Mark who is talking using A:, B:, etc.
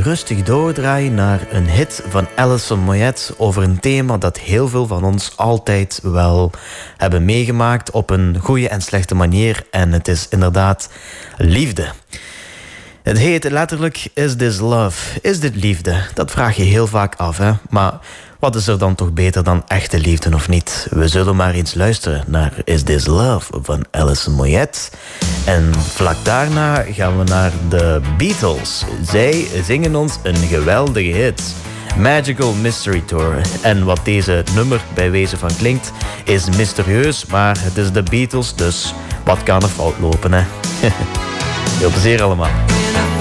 A: rustig doordraaien naar een hit van Alison Moyet over een thema dat heel veel van ons altijd wel hebben meegemaakt op een goede en slechte manier. En het is inderdaad liefde. Het heet letterlijk Is This Love? Is dit liefde? Dat vraag je heel vaak af, hè? Maar wat is er dan toch beter dan echte liefde of niet? We zullen maar eens luisteren naar Is This Love van Alison Moyet. En vlak daarna gaan we naar de Beatles. Zij zingen ons een geweldige hit. Magical Mystery Tour. En wat deze nummer bij wijze van klinkt, is mysterieus, maar het is de Beatles, dus wat kan er fout lopen, hè? Veel plezier allemaal.